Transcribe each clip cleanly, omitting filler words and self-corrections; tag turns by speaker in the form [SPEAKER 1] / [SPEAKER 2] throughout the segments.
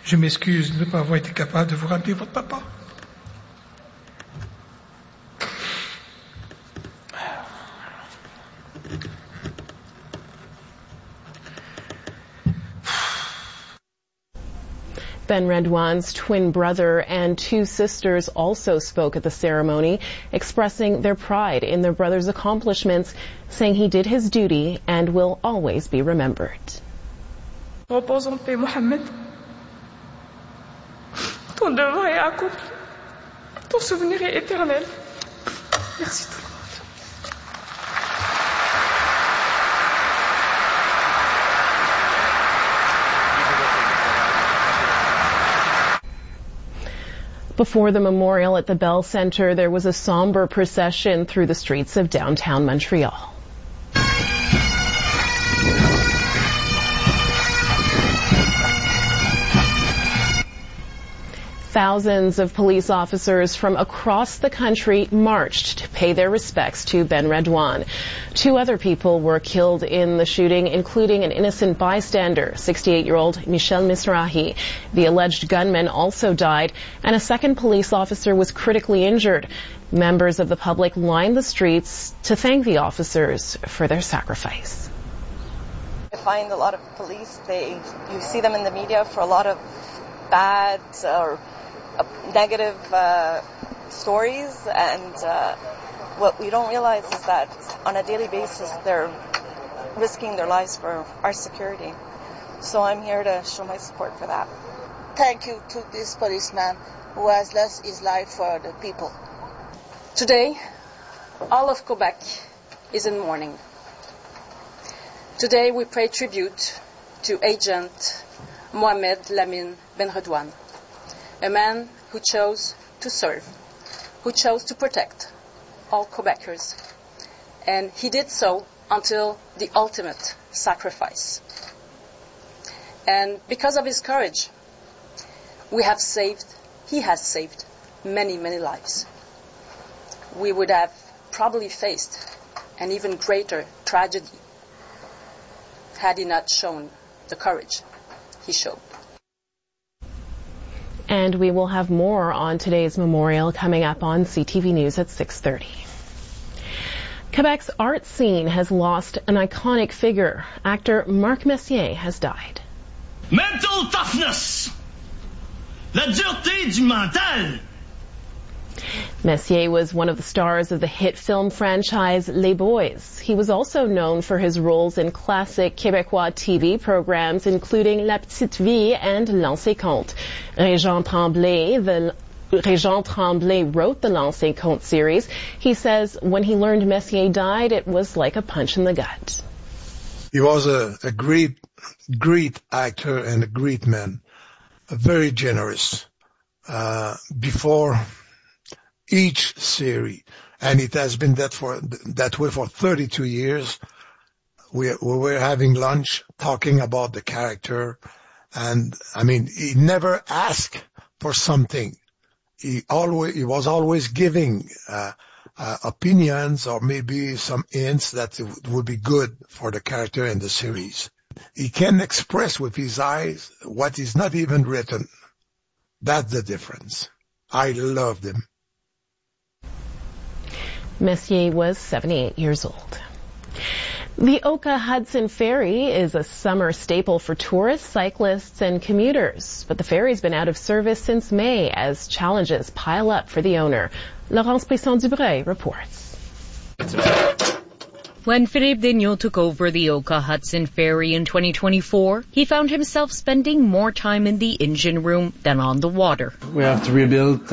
[SPEAKER 1] Je m'excuse de ne pas avoir été capable de vous ramener votre papa.
[SPEAKER 2] Ben Redouane's twin brother and two sisters also spoke at the ceremony, expressing their pride in their brother's accomplishments, saying he did his duty and will always be remembered.
[SPEAKER 3] Repose en paix, Mohamed. Ton devoir est accompli. Ton souvenir est éternel. Merci tout le monde.
[SPEAKER 2] Before the memorial at the Bell Centre, there was a somber procession through the streets of downtown Montreal. Thousands of police officers from across the country marched to pay their respects to Ben Redouane. Two other people were killed in the shooting, including an innocent bystander, 68-year-old Michel Misrahi. The alleged gunman also died, and a second police officer was critically injured. Members of the public lined the streets to thank the officers for their sacrifice.
[SPEAKER 4] I find a lot of police, you see them in the media for a lot of bad or negative stories, and what we don't realize is that on a daily basis they're risking their lives for our security. So I'm here to show my support for that.
[SPEAKER 5] Thank you to this policeman who has lost his life for the people.
[SPEAKER 6] Today, all of Quebec is in mourning. Today we pay tribute to Agent Mohamed Lamine Ben Redouane, a man who chose to serve, who chose to protect all Quebecers, and he did so until the ultimate sacrifice. And because of his courage, he has saved many, many lives. We would have probably faced an even greater tragedy had he not shown the courage he showed.
[SPEAKER 2] And we will have more on today's memorial coming up on CTV News at 6:30. Quebec's art scene has lost an iconic figure. Actor Marc Messier has died.
[SPEAKER 7] Mental toughness! La dureté du mental!
[SPEAKER 2] Messier was one of the stars of the hit film franchise Les Boys. He was also known for his roles in classic Québécois TV programs, including La Petite Vie and Lancé Compte. Régent Tremblay wrote the Lancé Compte series. He says when he learned Messier died, it was like a punch in the gut.
[SPEAKER 1] He was a great actor and a great man, very generous. Before each series, and it has been that way for 32 years. We were having lunch talking about the character, and I mean, he never asked for something. He was always giving opinions or maybe some hints that it would be good for the character in the series. He can express with his eyes what is not even written. That's the difference. I loved him.
[SPEAKER 2] Messier was 78 years old. The Oka Hudson Ferry is a summer staple for tourists, cyclists, and commuters. But the ferry's been out of service since May as challenges pile up for the owner. Laurence Brisson-Dubray reports.
[SPEAKER 8] When Philippe Daigneault took over the Oka Hudson Ferry in 2024, he found himself spending more time in the engine room than on the water.
[SPEAKER 9] We have to rebuild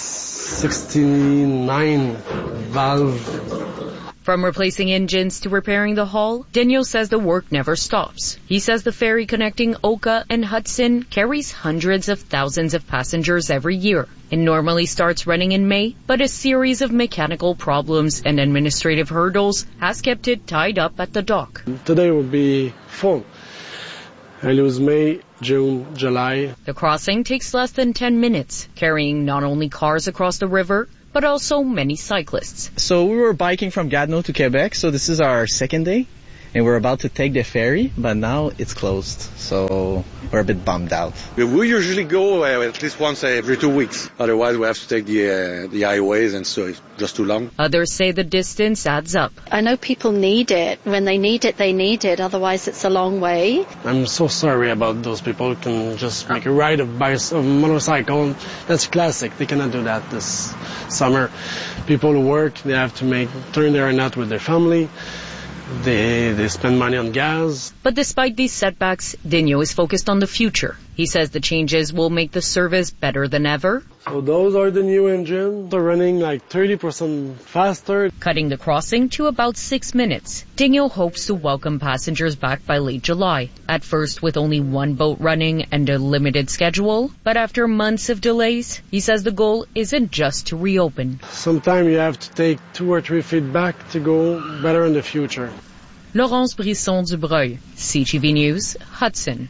[SPEAKER 9] 69 valve.
[SPEAKER 8] From replacing engines to repairing the hull, Daigneault says the work never stops. He says the ferry connecting Oka and Hudson carries hundreds of thousands of passengers every year. It normally starts running in May, but a series of mechanical problems and administrative hurdles has kept it tied up at the dock.
[SPEAKER 9] Today will be full. I lose May, June, July.
[SPEAKER 8] The crossing takes less than 10 minutes, carrying not only cars across the river, but also many cyclists.
[SPEAKER 10] So we were biking from Gatineau to Quebec, so this is our second day. and we're about to take the ferry, but now it's closed, so we're a bit bummed out.
[SPEAKER 11] We usually go at least once every 2 weeks. Otherwise, we have to take the highways, and so it's just too long.
[SPEAKER 8] Others say the distance adds up.
[SPEAKER 12] I know people need it. When they need it, they need it. Otherwise, it's a long way.
[SPEAKER 9] I'm so sorry about those people who can just make a ride of motorcycle. That's classic. They cannot do that this summer. People who work, they have to turn there and out with their family. They spend money on gas.
[SPEAKER 8] But despite these setbacks, Dinho is focused on the future. He says the changes will make the service better than ever.
[SPEAKER 9] So those are the new engines. They're running like 30% faster,
[SPEAKER 8] cutting the crossing to about 6 minutes. Dinho hopes to welcome passengers back by late July, at first with only one boat running and a limited schedule. But after months of delays, he says the goal isn't just to reopen.
[SPEAKER 9] Sometimes you have to take 2 or 3 feet back to go better in the future.
[SPEAKER 8] Laurence Brisson-Dubreuil, CTV News, Hudson.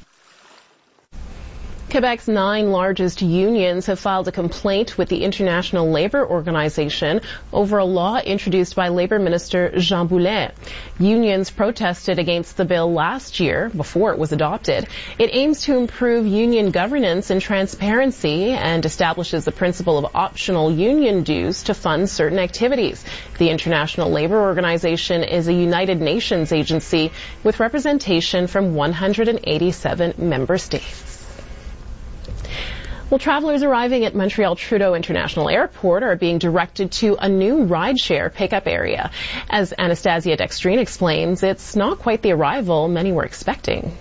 [SPEAKER 2] Quebec's 9 largest unions have filed a complaint with the International Labour Organization over a law introduced by Labour Minister Jean Boulet. Unions protested against the bill last year, before it was adopted. It aims to improve union governance and transparency and establishes the principle of optional union dues to fund certain activities. The International Labour Organization is a United Nations agency with representation from 187 member states. Well, travelers arriving at Montreal Trudeau International Airport are being directed to a new rideshare pickup area. As Anastasia Dextrine explains, it's not quite the arrival many were expecting.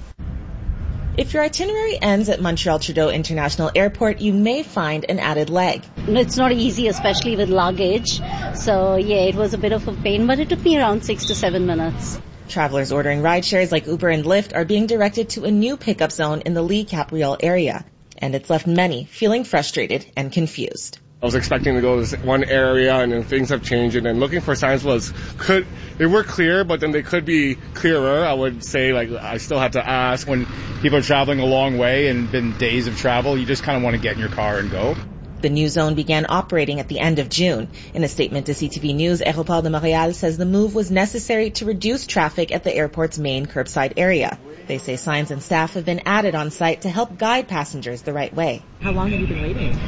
[SPEAKER 13] If your itinerary ends at Montreal Trudeau International Airport, you may find an added leg.
[SPEAKER 12] It's not easy, especially with luggage. So, yeah, it was a bit of a pain, but it took me around 6 to 7 minutes.
[SPEAKER 13] Travelers ordering rideshares like Uber and Lyft are being directed to a new pickup zone in the Lee Capriole area. And it's left many feeling frustrated and confused.
[SPEAKER 14] I was expecting to go to this one area, and then things have changed, and then looking for signs they were clear, but then they could be clearer. I would say, I still had to ask.
[SPEAKER 15] When people are traveling a long way and been days of travel, you just kind of want to get in your car and go.
[SPEAKER 13] The new zone began operating at the end of June. In a statement to CTV News, Aéroport de Montréal says the move was necessary to reduce traffic at the airport's main curbside area. They say signs and staff have been added on site to help guide passengers the right way. How long have you been waiting?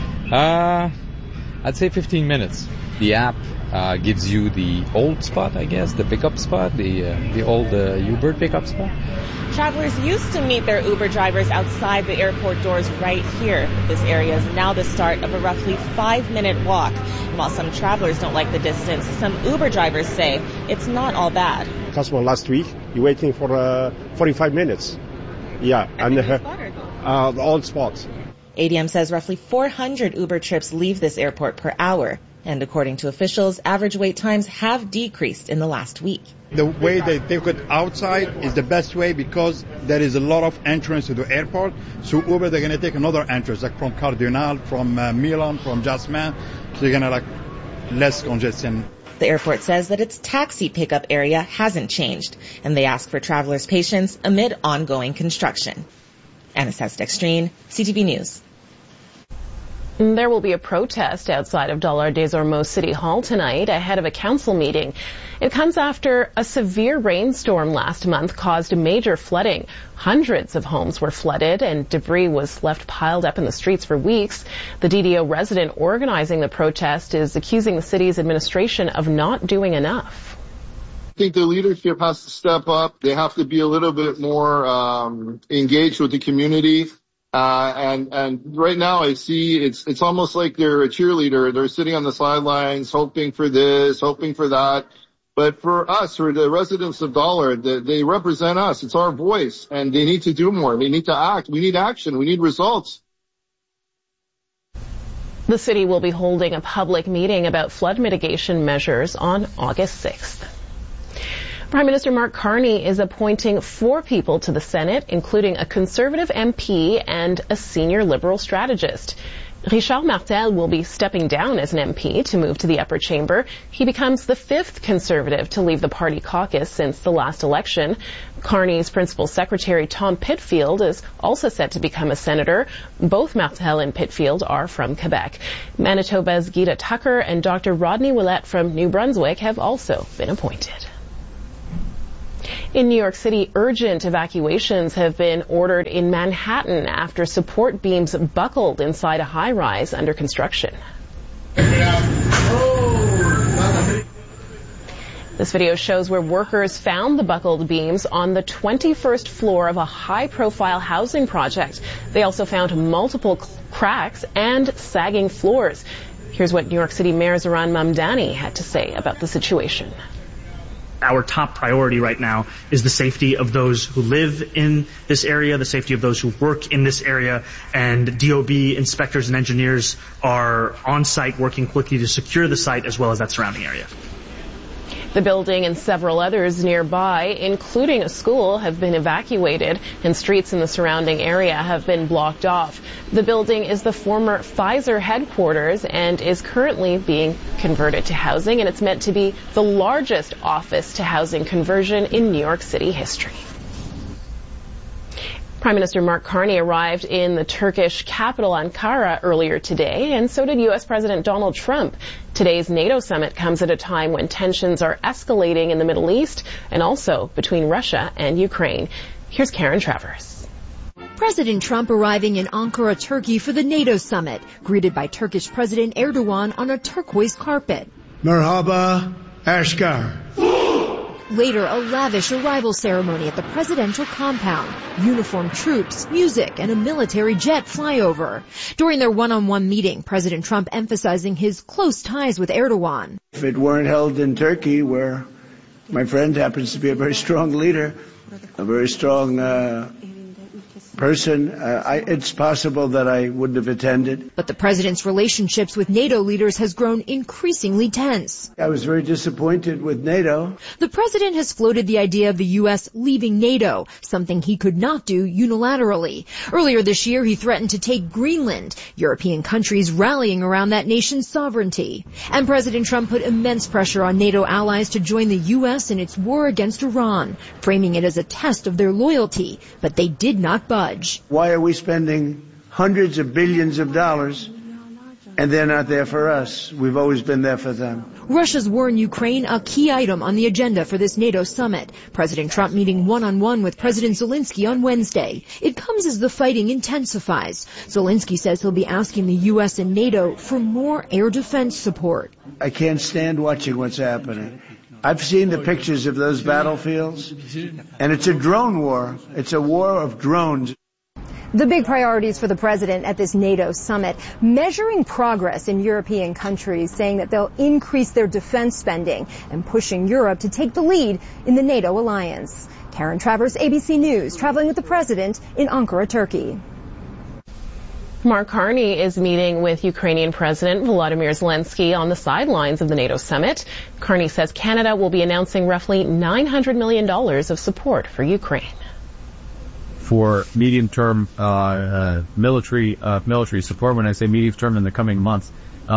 [SPEAKER 16] I'd say 15 minutes. The app gives you the old spot, I guess, the pickup spot, the old Uber pickup spot.
[SPEAKER 13] Travelers used to meet their Uber drivers outside the airport doors right here. This area is now the start of a roughly 5-minute walk. And while some travelers don't like the distance, some Uber drivers say it's not all bad.
[SPEAKER 17] Customer last week, you're waiting for 45 minutes. Yeah, and the old spots.
[SPEAKER 13] ADM says roughly 400 Uber trips leave this airport per hour. And according to officials, average wait times have decreased in the last week.
[SPEAKER 18] The way they take it outside is the best way because there is a lot of entrance to the airport. So Uber, they're going to take another entrance, like from Cardinal, from Milan, from Jasmin. So you're going to less congestion.
[SPEAKER 13] The airport says that its taxi pickup area hasn't changed, and they ask for travelers' patience amid ongoing construction. Anastasia Dextrine, CTV News.
[SPEAKER 2] There will be a protest outside of Dollard des Ormeaux City Hall tonight ahead of a council meeting. It comes after a severe rainstorm last month caused major flooding. Hundreds of homes were flooded and debris was left piled up in the streets for weeks. The DDO resident organizing the protest is accusing the city's administration of not doing enough.
[SPEAKER 19] I think the leadership has to step up. They have to be a little bit more engaged with the community. And right now I see it's almost like they're a cheerleader. They're sitting on the sidelines, hoping for this, hoping for that. But for us, for the residents of Dollard, they represent us. It's our voice, and they need to do more. They need to act. We need action. We need results.
[SPEAKER 2] The city will be holding a public meeting about flood mitigation measures on August 6th. Prime Minister Mark Carney is appointing 4 people to the Senate, including a Conservative MP and a senior Liberal strategist. Richard Martel will be stepping down as an MP to move to the upper chamber. He becomes the 5th Conservative to leave the party caucus since the last election. Carney's principal secretary, Tom Pitfield, is also set to become a senator. Both Martel and Pitfield are from Quebec. Manitoba's Gita Tucker and Dr. Rodney Willett from New Brunswick have also been appointed. In New York City, urgent evacuations have been ordered in Manhattan after support beams buckled inside a high-rise under construction. This video shows where workers found the buckled beams on the 21st floor of a high-profile housing project. They also found multiple cracks and sagging floors. Here's what New York City Mayor Zohran Mamdani had to say about the situation.
[SPEAKER 20] Our top priority right now is the safety of those who live in this area, the safety of those who work in this area, and DOB inspectors and engineers are on site working quickly to secure the site as well as that surrounding area.
[SPEAKER 2] The building and several others nearby, including a school, have been evacuated, and streets in the surrounding area have been blocked off. The building is the former Pfizer headquarters and is currently being converted to housing, and it's meant to be the largest office-to-housing conversion in New York City history. Prime Minister Mark Carney arrived in the Turkish capital Ankara earlier today, and so did U.S. President Donald Trump. Today's NATO summit comes at a time when tensions are escalating in the Middle East and also between Russia and Ukraine. Here's Karen Travers.
[SPEAKER 21] President Trump arriving in Ankara, Turkey for the NATO summit, greeted by Turkish President Erdogan on a turquoise carpet.
[SPEAKER 22] Merhaba, Ashgar.
[SPEAKER 21] Later, a lavish arrival ceremony at the presidential compound. Uniformed troops, music, and a military jet flyover. During their one-on-one meeting, President Trump emphasizing his close ties with Erdogan.
[SPEAKER 22] If it weren't held in Turkey, where my friend happens to be a very strong leader, a very strong person, it's possible that I wouldn't have attended.
[SPEAKER 21] But the president's relationships with NATO leaders has grown increasingly tense.
[SPEAKER 22] I was very disappointed with NATO.
[SPEAKER 21] The president has floated the idea of the U.S. leaving NATO, something he could not do unilaterally. Earlier this year, he threatened to take Greenland, European countries rallying around that nation's sovereignty. And President Trump put immense pressure on NATO allies to join the U.S. in its war against Iran, framing it as a test of their loyalty. But they did not budge.
[SPEAKER 22] Why are we spending hundreds of billions of dollars and they're not there for us? We've always been there for them.
[SPEAKER 21] Russia's war in Ukraine, a key item on the agenda for this NATO summit. President Trump meeting one-on-one with President Zelensky on Wednesday. It comes as the fighting intensifies. Zelensky says he'll be asking the U.S. and NATO for more air defense support.
[SPEAKER 22] I can't stand watching what's happening. I've seen the pictures of those battlefields, and it's a drone war. It's a war of drones.
[SPEAKER 23] The big priorities for the president at this NATO summit, measuring progress in European countries, saying that they'll increase their defense spending and pushing Europe to take the lead in the NATO alliance. Karen Travers, ABC News, traveling with the president in Ankara, Turkey.
[SPEAKER 2] Mark Carney is meeting with Ukrainian President Volodymyr Zelensky on the sidelines of the NATO summit. Carney says Canada will be announcing roughly $900 million of support for Ukraine.
[SPEAKER 24] For medium-term military support, when I say medium-term, in the coming months,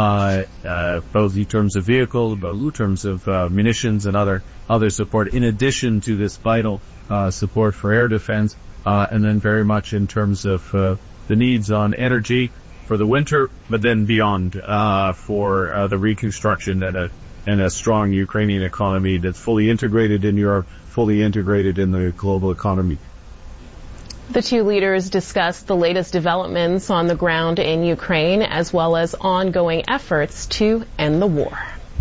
[SPEAKER 24] both in terms of vehicles, both in terms of munitions and other support, in addition to this vital support for air defense, and then very much in terms of the needs on energy for the winter, but then beyond for the reconstruction and a strong Ukrainian economy that's fully integrated in Europe, fully integrated in the global economy.
[SPEAKER 2] The two leaders discussed the latest developments on the ground in Ukraine, as well as ongoing efforts to end the war.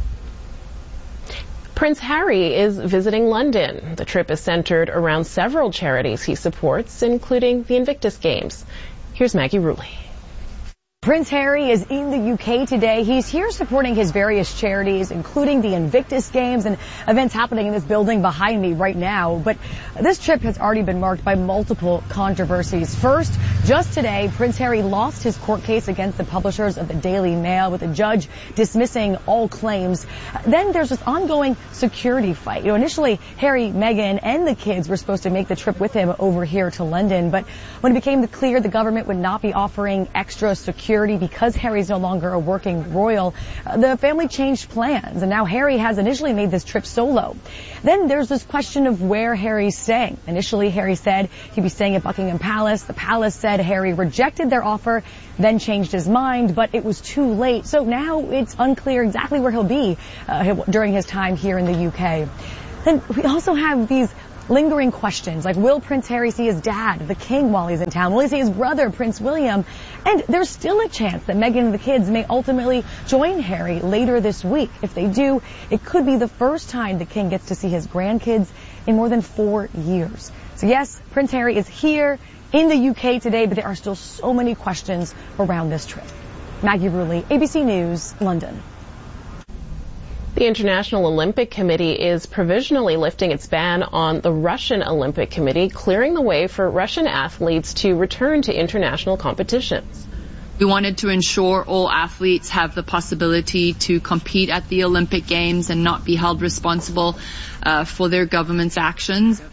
[SPEAKER 2] Prince Harry is visiting London. The trip is centered around several charities he supports, including the Invictus Games. Here's Maggie Rulli.
[SPEAKER 25] Prince Harry is in the UK today. He's here supporting his various charities, including the Invictus Games and events happening in this building behind me right now. But this trip has already been marked by multiple controversies. First, just today, Prince Harry lost his court case against the publishers of the Daily Mail, with a judge dismissing all claims. Then there's this ongoing security fight. Initially, Harry, Meghan, and the kids were supposed to make the trip with him over here to London. But when it became clear the government would not be offering extra security because Harry's no longer a working royal, the family changed plans, and now Harry has initially made this trip solo. Then there's this question of where Harry's staying. Initially, Harry said he'd be staying at Buckingham Palace. The palace said Harry rejected their offer, then changed his mind, but it was too late. So now it's unclear exactly where he'll be during his time here in the UK. Then we also have these lingering questions like, will Prince Harry see his dad, the king, while he's in town? Will he see his brother, Prince William? And there's still a chance that Meghan and the kids may ultimately join Harry later this week. If they do, it could be the first time the king gets to see his grandkids in more than 4 years. So yes, Prince Harry is here in the UK today, but there are still so many questions around this trip. Maggie Rulli, ABC News, London.
[SPEAKER 2] The International Olympic Committee is provisionally lifting its ban on the Russian Olympic Committee, clearing the way for Russian athletes to return to international competitions.
[SPEAKER 3] We wanted to ensure all athletes have the possibility to compete at the Olympic Games and not be held responsible for their government's actions.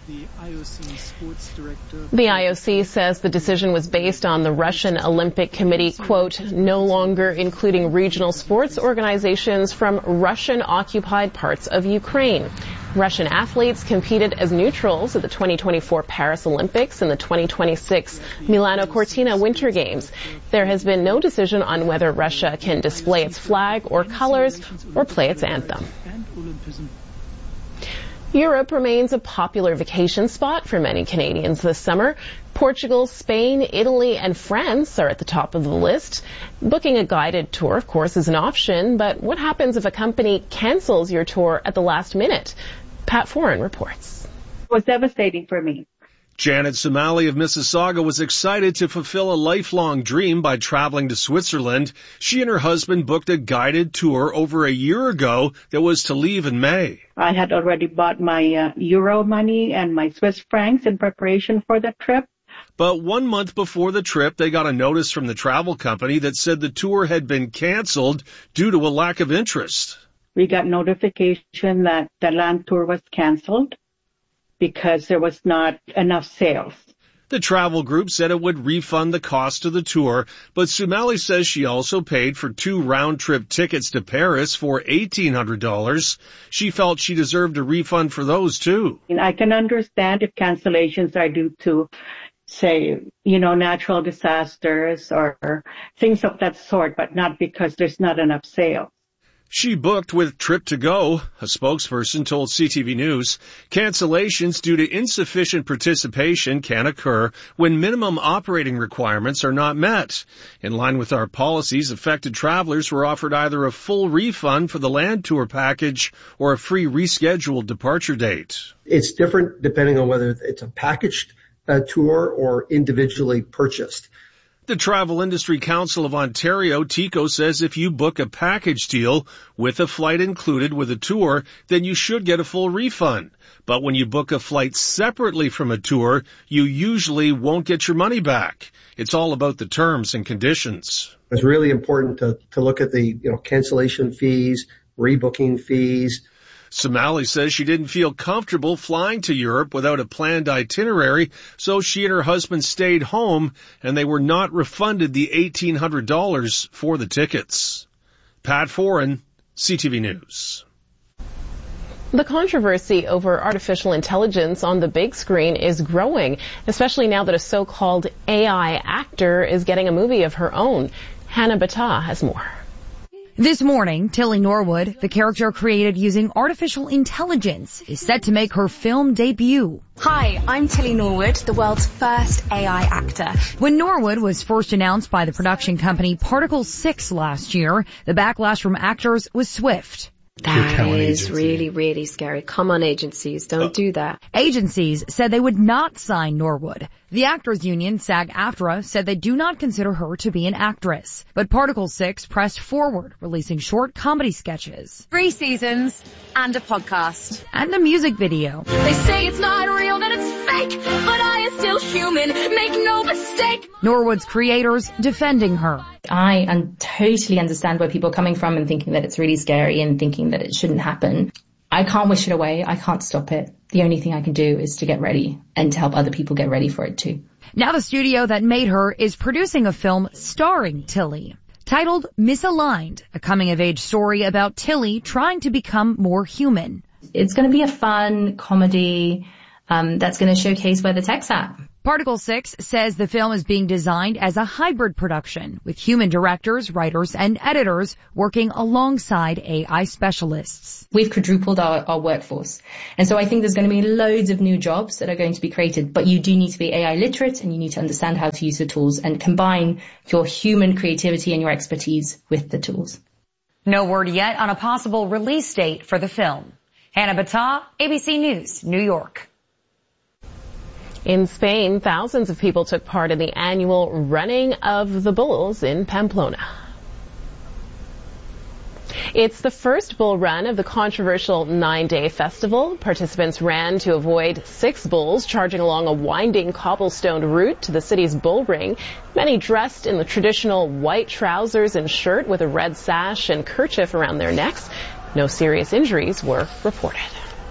[SPEAKER 2] The IOC says the decision was based on the Russian Olympic Committee, quote, no longer including regional sports organizations from Russian-occupied parts of Ukraine. Russian athletes competed as neutrals at the 2024 Paris Olympics and the 2026 Milano Cortina Winter Games. There has been no decision on whether Russia can display its flag or colors or play its anthem. Europe remains a popular vacation spot for many Canadians this summer. Portugal, Spain, Italy, and France are at the top of the list. Booking a guided tour, of course, is an option, but what happens if a company cancels your tour at the last minute? Pat Foran reports.
[SPEAKER 4] It was devastating for me.
[SPEAKER 5] Janet Somali of Mississauga was excited to fulfill a lifelong dream by traveling to Switzerland. She and her husband booked a guided tour over a year ago that was to leave in May.
[SPEAKER 4] I had already bought my euro money and my Swiss francs in preparation for the trip.
[SPEAKER 5] But 1 month before the trip, they got a notice from the travel company that said the tour had been canceled due to a lack of interest.
[SPEAKER 4] We got notification that the land tour was canceled because there was not enough sales.
[SPEAKER 5] The travel group said it would refund the cost of the tour, but Somali says she also paid for 2 round-trip tickets to Paris for $1,800. She felt she deserved a refund for those, too.
[SPEAKER 4] And I can understand if cancellations are due to, say, natural disasters or things of that sort, but not because there's not enough sales.
[SPEAKER 5] She booked with Trip2Go, a spokesperson told CTV News. Cancellations due to insufficient participation can occur when minimum operating requirements are not met. In line with our policies, affected travelers were offered either a full refund for the land tour package or a free rescheduled departure date.
[SPEAKER 6] It's different depending on whether it's a packaged tour or individually purchased.
[SPEAKER 5] The Travel Industry Council of Ontario, TICO, says if you book a package deal with a flight included with a tour, then you should get a full refund. But when you book a flight separately from a tour, you usually won't get your money back. It's all about the terms and conditions.
[SPEAKER 6] It's really important to look at the cancellation fees, rebooking fees.
[SPEAKER 5] Somali says she didn't feel comfortable flying to Europe without a planned itinerary, so she and her husband stayed home, and they were not refunded the $1,800 for the tickets. Pat Foran, CTV News.
[SPEAKER 2] The controversy over artificial intelligence on the big screen is growing, especially now that a so-called AI actor is getting a movie of her own. Hannah Battah has more.
[SPEAKER 21] This morning, Tilly Norwood, the character created using artificial intelligence, is set to make her film debut.
[SPEAKER 7] Hi, I'm Tilly Norwood, the world's first AI actor.
[SPEAKER 21] When Norwood was first announced by the production company Particle 6 last year, the backlash from actors was swift.
[SPEAKER 26] That is really, really scary. Come on, agencies, don't do that.
[SPEAKER 21] Agencies said they would not sign Norwood. The actors union, SAG-AFTRA, said they do not consider her to be an actress. But Particle 6 pressed forward, releasing short comedy sketches.
[SPEAKER 7] 3 seasons and a podcast.
[SPEAKER 21] And a music video.
[SPEAKER 7] They say it's not real, that it's fake, but I am still human, make no mistake.
[SPEAKER 21] Norwood's creators defending her.
[SPEAKER 26] I totally understand where people are coming from and thinking that it's really scary and thinking that it shouldn't happen. I can't wish it away. I can't stop it. The only thing I can do is to get ready and to help other people get ready for it too.
[SPEAKER 21] Now the studio that made her is producing a film starring Tilly, titled Misaligned, a coming-of-age story about Tilly trying to become more human.
[SPEAKER 26] It's going to be a fun comedy that's going to showcase where the tech's at.
[SPEAKER 21] Particle 6 says the film is being designed as a hybrid production with human directors, writers, and editors working alongside AI specialists.
[SPEAKER 26] We've quadrupled our workforce. And so I think there's going to be loads of new jobs that are going to be created, but you do need to be AI literate and you need to understand how to use the tools and combine your human creativity and your expertise with the tools.
[SPEAKER 25] No word yet on a possible release date for the film. Hannah Battah, ABC News, New York.
[SPEAKER 2] In Spain, thousands of people took part in the annual Running of the Bulls in Pamplona. It's the first bull run of the controversial 9-day festival. Participants ran to avoid 6 bulls charging along a winding cobblestone route to the city's bull ring. Many dressed in the traditional white trousers and shirt with a red sash and kerchief around their necks. No serious injuries were reported.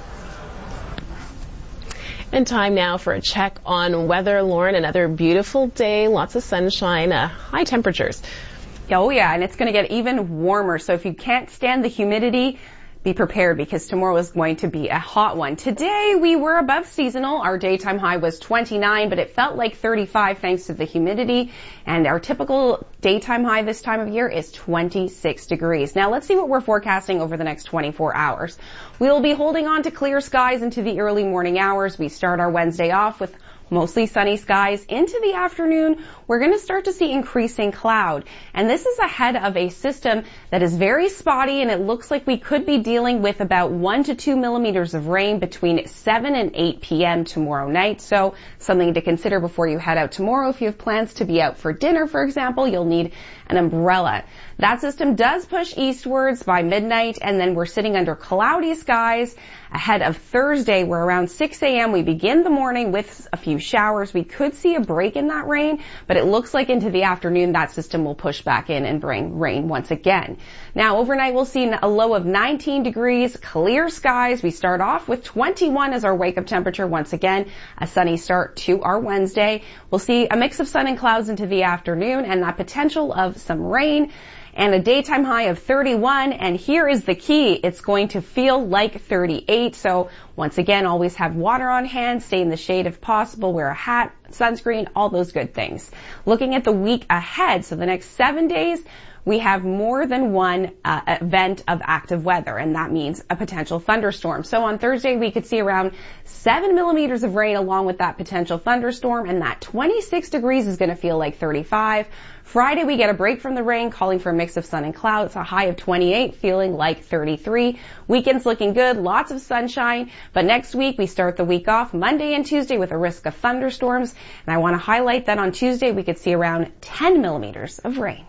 [SPEAKER 2] And time now for a check on weather. Lauren, another beautiful day, lots of sunshine, high temperatures.
[SPEAKER 1] Oh yeah, and it's going to get even warmer. So if you can't stand the humidity, be prepared because tomorrow is going to be a hot one. Today we were above seasonal. Our daytime high was 29, but it felt like 35 thanks to the humidity. And our typical daytime high this time of year is 26 degrees. Now let's see what we're forecasting over the next 24 hours. We'll be holding on to clear skies into the early morning hours. We start our Wednesday off with mostly sunny skies. Into the afternoon, we're going to start to see increasing cloud. And this is ahead of a system that is very spotty, and it looks like we could be dealing with about 1 to 2 millimeters of rain between 7 and 8 p.m. tomorrow night. So something to consider before you head out tomorrow. If you have plans to be out for dinner, for example, you'll need an umbrella. That system does push eastwards by midnight, and then we're sitting under cloudy skies ahead of Thursday, where around 6 a.m. we begin the morning with a few showers. We could see a break in that rain, but it looks like into the afternoon that system will push back in and bring rain once again. Now overnight we'll see a low of 19 degrees, clear skies. We start off with 21 as our wake-up temperature. Once again, a sunny start to our Wednesday. We'll see a mix of sun and clouds into the afternoon and that potential of some rain. And a daytime high of 31, and here is the key. It's going to feel like 38, so once again, always have water on hand, stay in the shade if possible, wear a hat, sunscreen, all those good things. Looking at the week ahead, so the next 7 days, we have more than one event of active weather, and that means a potential thunderstorm. So on Thursday, we could see around 7 millimeters of rain along with that potential thunderstorm, and that 26 degrees is going to feel like 35. Friday, we get a break from the rain, calling for a mix of sun and clouds, a high of 28, feeling like 33. Weekend's looking good, lots of sunshine, but next week, we start the week off Monday and Tuesday with a risk of thunderstorms, and I want to highlight that on Tuesday, we could see around 10 millimeters of rain.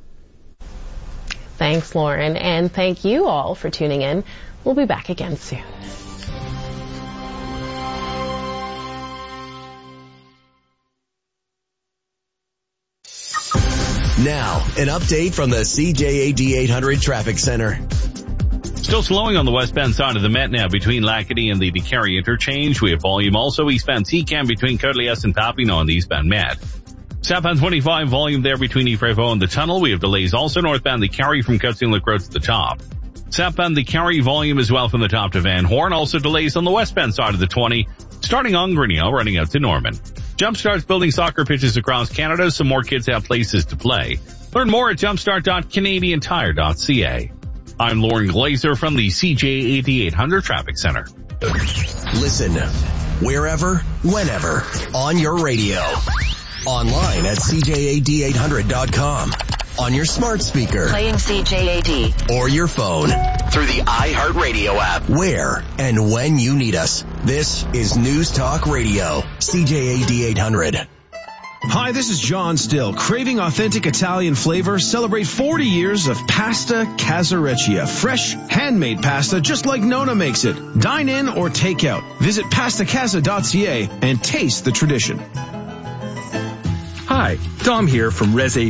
[SPEAKER 2] Thanks, Lauren, and thank you all for tuning in. We'll be back again soon.
[SPEAKER 8] Now, an update from the CJAD 800 Traffic Center.
[SPEAKER 9] Still slowing on the westbound side of the Met now between Lackady and the DeCarry interchange. We have volume also eastbound Seacam between Côte-Liesse and Papineau on the eastbound Met. Southbound 25 volume there between Ypres-Vaud and the tunnel. We have delays also northbound the Carry from Coats-Inlet Road to the top. Southbound the Carry volume as well from the top to Van Horn. Also delays on the westbound side of the 20, starting on Grinnell, running out to Norman. Jumpstart's building soccer pitches across Canada so more kids have places to play. Learn more at jumpstart.canadiantire.ca. I'm Lauren Glazer from the CJAD 800 Traffic Center.
[SPEAKER 8] Listen wherever, whenever, on your radio. Online at CJAD800.com. On your smart speaker.
[SPEAKER 10] Playing CJAD.
[SPEAKER 8] Or your phone. Through the iHeartRadio app. Where and when you need us. This is News Talk Radio. CJAD 800.
[SPEAKER 11] Hi, this is John Still. Craving authentic Italian flavor? Celebrate 40 years of Pasta Casareccia. Fresh, handmade pasta just like Nona makes it. Dine in or take out. Visit pastacasa.ca and taste the tradition.
[SPEAKER 12] Hi, Dom here from Res AV.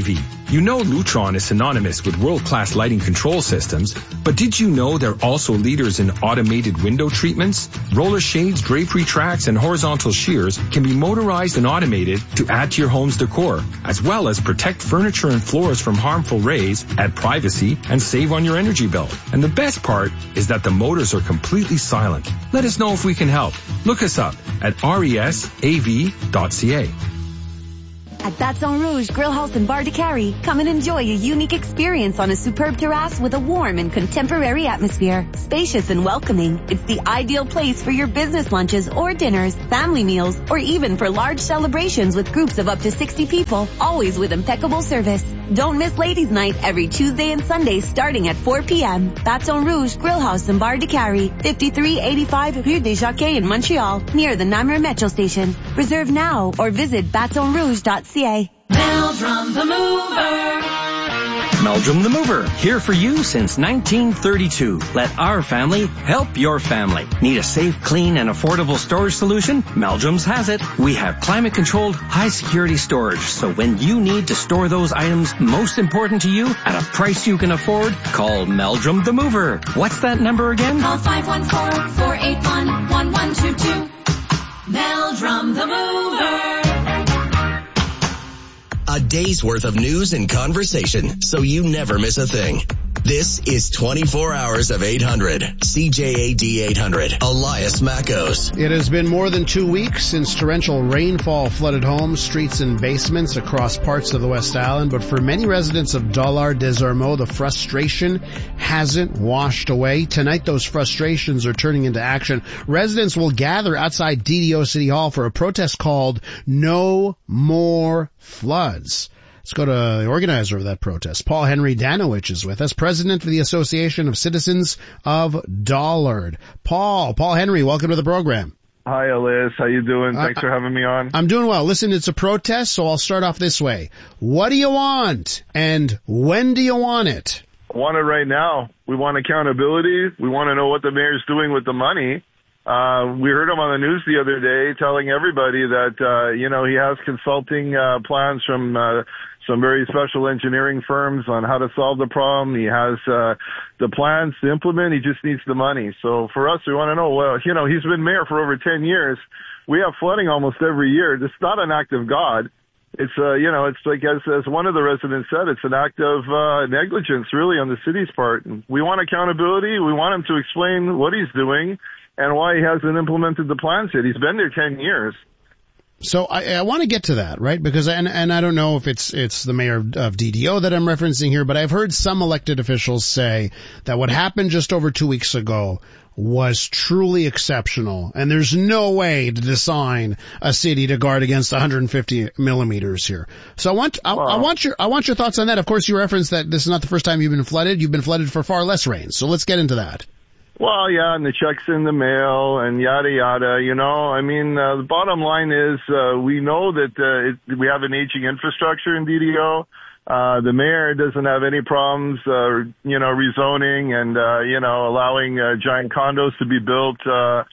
[SPEAKER 12] You know Lutron is synonymous with world-class lighting control systems, but did you know they're also leaders in automated window treatments? Roller shades, drapery tracks, and horizontal shears can be motorized and automated to add to your home's decor, as well as protect furniture and floors from harmful rays, add privacy, and save on your energy bill. And the best part is that the motors are completely silent. Let us know if we can help. Look us up at resav.ca.
[SPEAKER 14] At Baton Rouge Grill House and Bar de Carry, come and enjoy a unique experience on a superb terrace with a warm and contemporary atmosphere. Spacious and welcoming, it's the ideal place for your business lunches or dinners, family meals, or even for large celebrations with groups of up to 60 people, always with impeccable service. Don't miss Ladies' Night every Tuesday and Sunday starting at 4 p.m. Baton Rouge Grill House and Bar de Carry, 5385 Rue des Jockeys in Montreal, near the Namur Metro Station. Reserve now or visit batonrouge.ca.
[SPEAKER 7] Meldrum the Mover.
[SPEAKER 15] Meldrum the Mover, here for you since 1932. Let our family help your family. Need a safe, clean, and affordable storage solution? Meldrum's has it. We have climate-controlled, high-security storage, so when you need to store those items most important to you at a price you can afford, call Meldrum the Mover. What's that number again?
[SPEAKER 7] Call 514-481-1122. Meldrum the Mover.
[SPEAKER 8] A day's worth of news and conversation, so you never miss a thing. This is 24 hours of 800. CJAD 800. Elias Mackos.
[SPEAKER 11] It has been more than 2 weeks since torrential rainfall flooded homes, streets, and basements across parts of the West Island, but for many residents of Dollard-des-Ormeaux, the frustration hasn't washed away. Tonight, those frustrations are turning into action. Residents will gather outside DDO City Hall for a protest called No More Floods. Let's go to the organizer of that protest. Paul Henry Danowich is with us, president of the Association of Citizens of Dollard. Paul Henry, welcome to the program.
[SPEAKER 16] Hi, Elias. How you doing? Thanks for having me on.
[SPEAKER 11] I'm doing well. Listen, it's a protest, so I'll start off this way. What do you want, and when do you want it?
[SPEAKER 16] I want it right now. We want accountability. We want to know what the mayor's doing with the money. We heard him on the news the other day telling everybody that, he has consulting plans from some very special engineering firms on how to solve the problem. He has the plans to implement. He just needs the money. So for us, we want to know, he's been mayor for over 10 years. We have flooding almost every year. It's not an act of God. It's, it's like, as one of the residents said, it's an act of negligence, really, on the city's part. And we want accountability. We want him to explain what he's doing and why he hasn't implemented the plans yet. He's been there 10 years.
[SPEAKER 11] So I want to get to that, right? Because, and I don't know if it's the mayor of DDO that I'm referencing here, but I've heard some elected officials say that what happened just over 2 weeks ago was truly exceptional, and there's no way to design a city to guard against 150 millimeters here. So I want your thoughts on that. Of course, you referenced that this is not the first time you've been flooded. You've been flooded for far less rain. So let's get into that.
[SPEAKER 16] Well, yeah, and the checks in the mail and yada, yada, the bottom line is, we know that, we have an aging infrastructure in DDO. The mayor doesn't have any problems, rezoning and, allowing, giant condos to be built,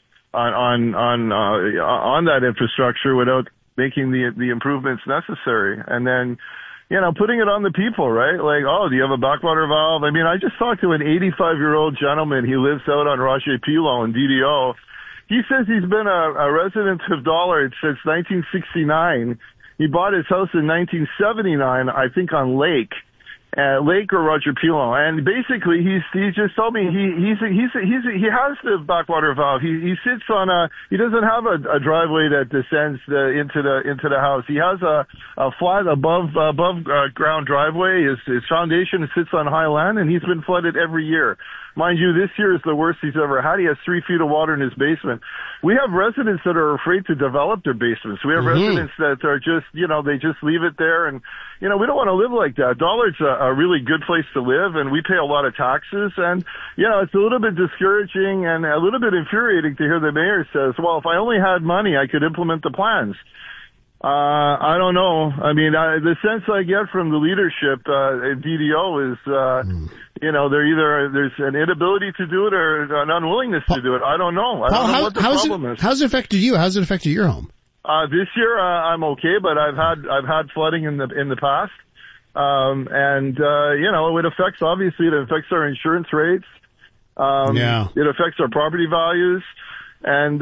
[SPEAKER 16] on that infrastructure without making the improvements necessary. And then, putting it on the people, right? Like, do you have a backwater valve? I just talked to an 85-year-old gentleman. He lives out on Roger Pilon in DDO. He says he's been a resident of Dollard since 1969. He bought his house in 1979, I think, on Lake or Roger Pilon. And basically, he just told me he has the backwater valve. He sits on he doesn't have a driveway that descends into the house. He has a flat above ground driveway. His foundation sits on high land, and he's been flooded every year. Mind you, this year is the worst he's ever had. He has 3 feet of water in his basement. We have residents that are afraid to develop their basements. We have residents that are just, they just leave it there. And, we don't want to live like that. Dollard's a really good place to live, and we pay a lot of taxes. And, it's a little bit discouraging and a little bit infuriating to hear the mayor says, well, if I only had money, I could implement the plans. I don't know. The sense I get from the leadership at DDO is, there's an inability to do it or an unwillingness to do it. I don't know. I don't know what the problem is.
[SPEAKER 11] How's it affected you? How's it affected your home?
[SPEAKER 16] This year, I'm okay, but I've had flooding in the past. It affects our insurance rates. It affects our property values. And,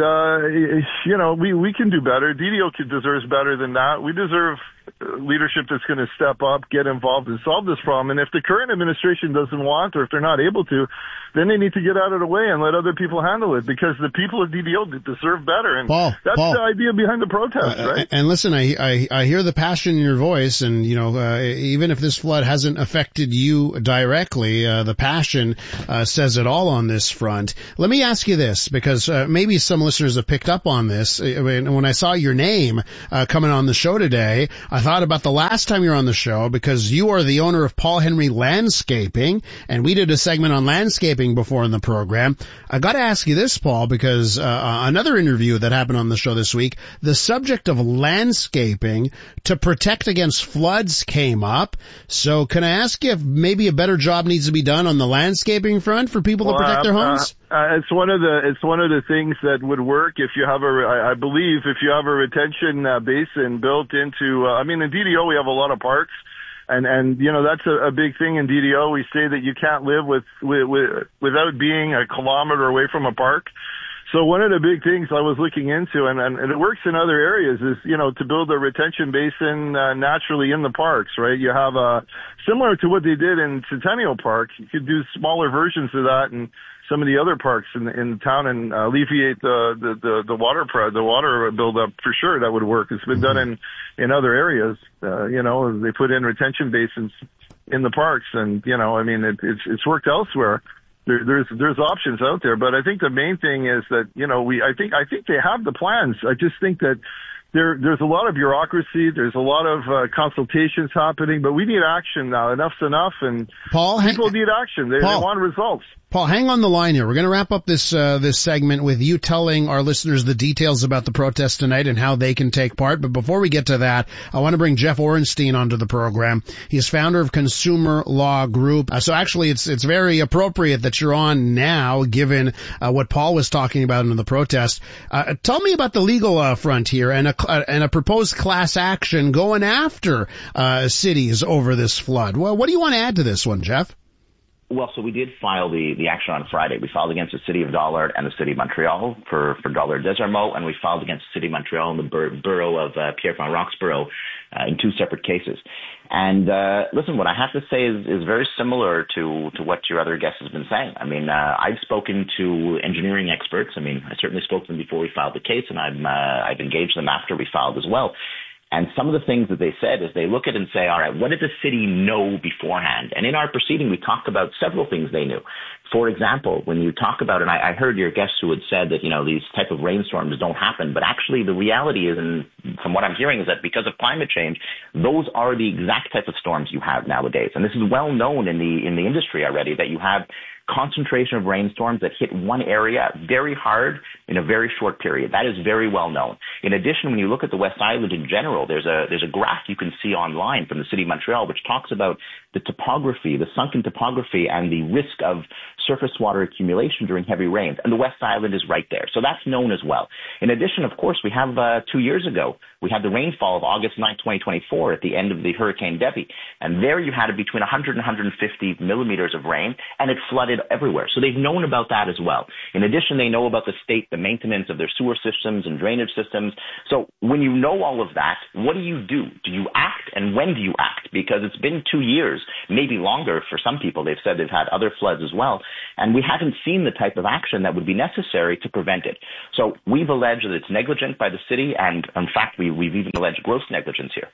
[SPEAKER 16] we can do better. DDO deserves better than that. We deserve leadership that's going to step up, get involved, and solve this problem. And if the current administration doesn't want, or if they're not able to, then they need to get out of the way and let other people handle it, because the people of DDO deserve better. And that's the idea behind the protest, right?
[SPEAKER 13] And listen, I hear the passion in your voice, and, even if this flood hasn't affected you directly, the passion says it all on this front. Let me ask you this, because maybe some listeners have picked up on this. When I saw your name coming on the show today, I thought about the last time you were on the show, because you are the owner of Paul Henry Landscaping, and we did a segment on landscaping before in the program. I got to ask you this, Paul, because another interview that happened on the show this week, the subject of landscaping to protect against floods came up. So can I ask you if maybe a better job needs to be done on the landscaping front for people to protect their homes?
[SPEAKER 16] It's one of the things that would work if you have I believe if you have a retention basin built into. In DDO we have a lot of parks, and that's a big thing in DDO. We say that you can't live without being a kilometer away from a park. So one of the big things I was looking into, and it works in other areas, is, to build a retention basin naturally in the parks, right? You have similar to what they did in Centennial Park. You could do smaller versions of that in some of the other parks in the town and alleviate the water buildup for sure. That would work. It's been done in other areas. They put in retention basins in the parks, and it's worked elsewhere. There's options out there, but I think the main thing is that I think they have the plans. I just think that there's a lot of bureaucracy. There's a lot of consultations happening, but we need action now. Enough's enough, and people need action. They want results.
[SPEAKER 13] Paul, hang on the line here. We're going to wrap up this segment with you telling our listeners the details about the protest tonight and how they can take part. But before we get to that, I want to bring Jeff Orenstein onto the program. He's founder of Consumer Law Group. So actually, it's very appropriate that you're on now, given what Paul was talking about in the protest. Tell me about the legal front here and a proposed class action going after cities over this flood. Well, what do you want to add to this one, Jeff?
[SPEAKER 17] Well, so we did file the action on Friday. We filed against the City of Dollard and the City of Montreal for Dollard-Desarmeaux, and we filed against the City of Montreal and the borough of Pierrefonds-Roxborough in two separate cases. And listen, what I have to say is very similar to what your other guest has been saying. I've spoken to engineering experts. I certainly spoke to them before we filed the case, and I've engaged them after we filed as well. And some of the things that they said is they look at it and say, all right, what did the city know beforehand? And in our proceeding, we talked about several things they knew. For example, when you talk about, and I heard your guests who had said that, these type of rainstorms don't happen, but actually the reality is, and from what I'm hearing, is that because of climate change, those are the exact type of storms you have nowadays. And this is well known in the industry already, that you have concentration of rainstorms that hit one area very hard in a very short period. That is very well known. In addition, when you look at the West Island in general, there's a graph you can see online from the City of Montreal, which talks about the topography, the sunken topography, and the risk of surface water accumulation during heavy rains. And the West Island is right there. So that's known as well. In addition, of course, we have 2 years ago, we had the rainfall of August 9, 2024 at the end of the Hurricane Debby. And there you had between 100 and 150 millimeters of rain, and it flooded everywhere. So they've known about that as well. In addition, they know about the maintenance of their sewer systems and drainage systems. So when you know all of that, what do you do? Do you act, and when do you act? Because it's been 2 years, maybe longer for some people. They've said they've had other floods as well. And we haven't seen the type of action that would be necessary to prevent it. So we've alleged that it's negligent by the city, and in fact, we've even alleged gross negligence here.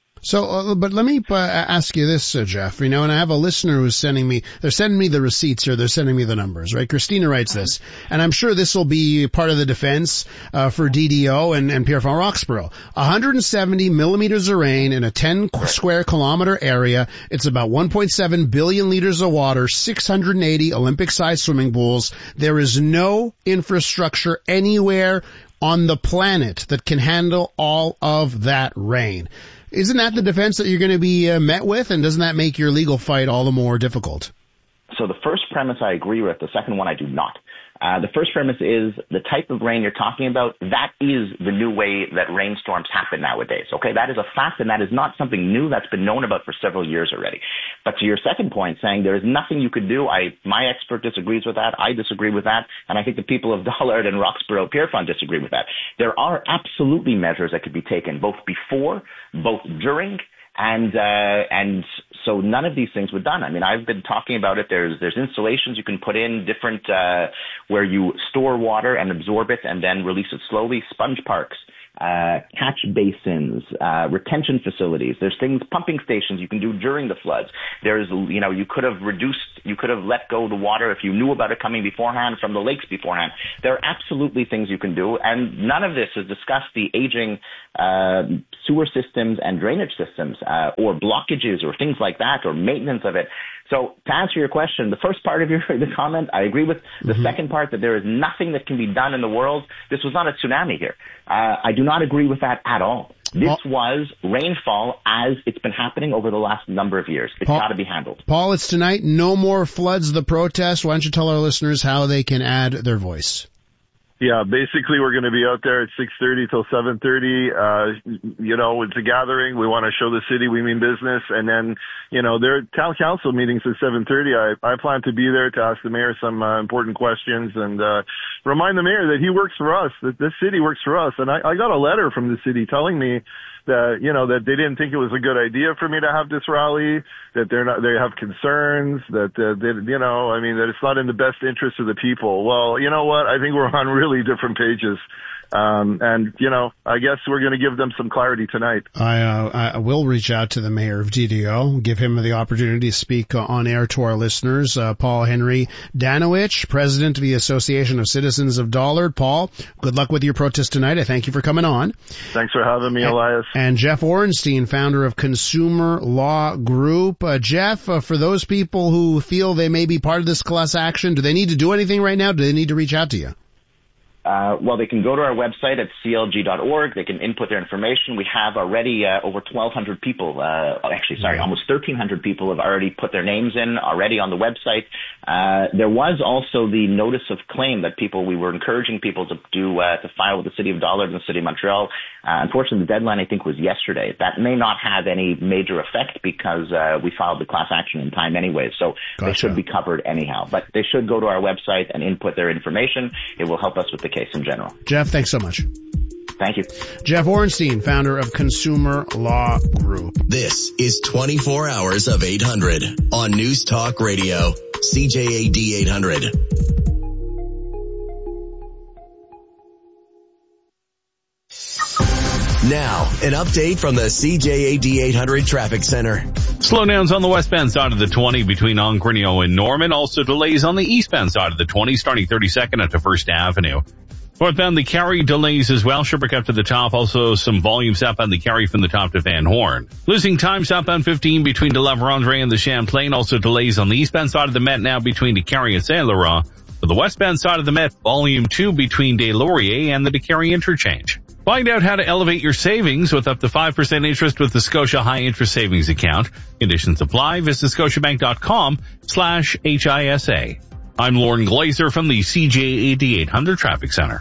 [SPEAKER 13] So, but let me ask you this, Jeff, and I have a listener who's they're sending me the receipts here, they're sending me the numbers, right? Christina writes this, and I'm sure this will be part of the defense, for DDO and Pierrefonds-Roxborough. 170 millimeters of rain in a 10 square kilometer area. It's about 1.7 billion liters of water, 680 Olympic-sized swimming pools. There is no infrastructure anywhere on the planet that can handle all of that rain. Isn't that the defense that you're going to be met with, and doesn't that make your legal fight all the more difficult?
[SPEAKER 17] So the first premise I agree with. The second one I do not. The first premise is the type of rain you're talking about, that is the new way that rainstorms happen nowadays, okay? That is a fact, and that is not something new. That's been known about for several years already. But to your second point, saying there is nothing you could do, my expert disagrees with that, I disagree with that, and I think the people of Dollard and Roxborough Pierrefonds disagree with that. There are absolutely measures that could be taken, both before, both during, and so none of these things were done. I mean, I've been talking about it. There's installations you can put in, different where you store water and absorb it and then release it slowly. Sponge parks, catch basins, retention facilities. There's things, pumping stations you can do during the floods. There's, you could have let go the water if you knew about it coming beforehand from the lakes beforehand. There are absolutely things you can do, and none of this has discussed the aging sewer systems and drainage systems, or blockages or things like that, or maintenance of it. So to answer your question, the first part of the comment, I agree with. The second part, that there is nothing that can be done in the world. This was not a tsunami here. I do not agree with that at all. This was rainfall as it's been happening over the last number of years. It's got to be handled.
[SPEAKER 13] Paul, it's tonight. No more floods, the protest. Why don't you tell our listeners how they can add their voice?
[SPEAKER 16] Yeah, basically we're going to be out there at 6:30 till 7:30. It's a gathering. We want to show the city we mean business. And then, there are town council meetings at 7:30. I plan to be there to ask the mayor some important questions and remind the mayor that he works for us, that this city works for us. And I got a letter from the city telling me that, that they didn't think it was a good idea for me to have this rally, that they have concerns, that that it's not in the best interest of the people. Well, you know what? I think we're on really different pages. I guess we're going to give them some clarity tonight.
[SPEAKER 13] I will reach out to the mayor of DDO, give him the opportunity to speak on air to our listeners. Paul Henry Danowich, president of the Association of Citizens of Dollard. Paul, good luck with your protest tonight. I thank you for coming on.
[SPEAKER 16] Thanks for having me, Elias.
[SPEAKER 13] And Jeff Orenstein, founder of Consumer Law Group. Jeff, for those people who feel they may be part of this class action, do they need to do anything right now? Do they need to reach out to you?
[SPEAKER 17] Well, they can go to our website at clg.org. They can input their information. We have already over 1,200 people, almost 1,300 people have already put their names in already on the website. There was also the notice of claim that we were encouraging people to do, to file with the City of Dollard and the City of Montreal. Unfortunately, the deadline, I think, was yesterday. That may not have any major effect because we filed the class action in time anyway, so They should be covered anyhow. But they should go to our website and input their information. It will help us with the case in general.
[SPEAKER 13] Jeff, thanks so much.
[SPEAKER 17] Thank you.
[SPEAKER 13] Jeff Orenstein, founder of Consumer Law Group.
[SPEAKER 8] This is 24 Hours of 800 on News Talk Radio, CJAD 800. Now, an update from the CJAD 800 Traffic Center.
[SPEAKER 9] Slowdowns on the westbound side of the 20 between Ongrenio and Norman. Also delays on the eastbound side of the 20 starting 32nd at the 1st Avenue. Northbound the Carrie delays as well. Sherbrooke up to the top. Also some volume southbound the Carrie from the top to Van Horn. Losing time southbound 15 between de La Vérendrye and the Champlain. Also delays on the eastbound side of the Met now between the Carrie and Saint Laurent. For the westbound side of the Met, volume 2 between Des Lauriers and the Carrie interchange. Find out how to elevate your savings with up to 5% interest with the Scotia High Interest Savings Account. Conditions apply. Visit scotiabank.com/HISA. I'm Lauren Glazer from the CJAD 800 Traffic Center.